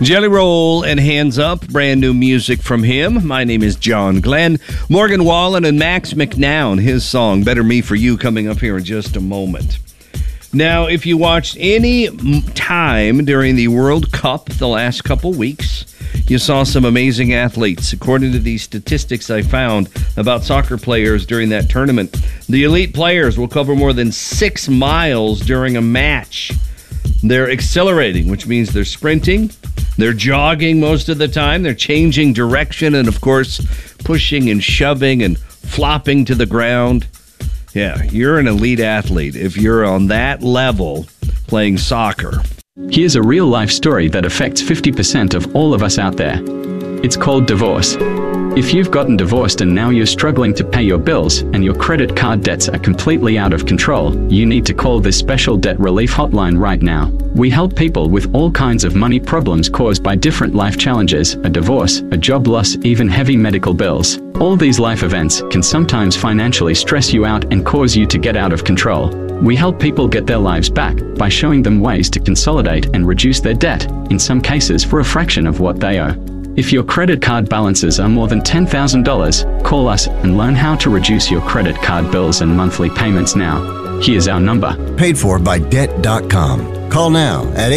Jelly Roll and Hands Up, brand new music from him. My name is John Glenn. Morgan Wallen and Max McNown, his song, Better Me For You, coming up here in just a moment. Now, if you watched any time during the World Cup the last couple weeks, you saw some amazing athletes. According to these statistics I found about soccer players during that tournament, the elite players will cover more than 6 miles during a match. They're accelerating, which means they're sprinting, they're jogging most of the time, they're changing direction, and of course, pushing and shoving and flopping to the ground. Yeah, you're an elite athlete if you're on that level playing soccer. Here's a real-life story that affects 50% of all of us out there. It's called divorce. If you've gotten divorced and now you're struggling to pay your bills and your credit card debts are completely out of control, you need to call this special debt relief hotline right now. We help people with all kinds of money problems caused by different life challenges, a divorce, a job loss, even heavy medical bills. All these life events can sometimes financially stress you out and cause you to get out of control. We help people get their lives back by showing them ways to consolidate and reduce their debt, in some cases for a fraction of what they owe. If your credit card balances are more than $10,000, call us and learn how to reduce your credit card bills and monthly payments now. Here's our number. Paid for by Debt.com. Call now at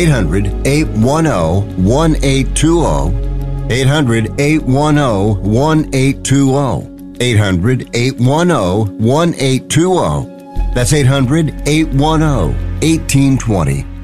800-810-1820. 800-810-1820. 800-810-1820. That's 800-810-1820.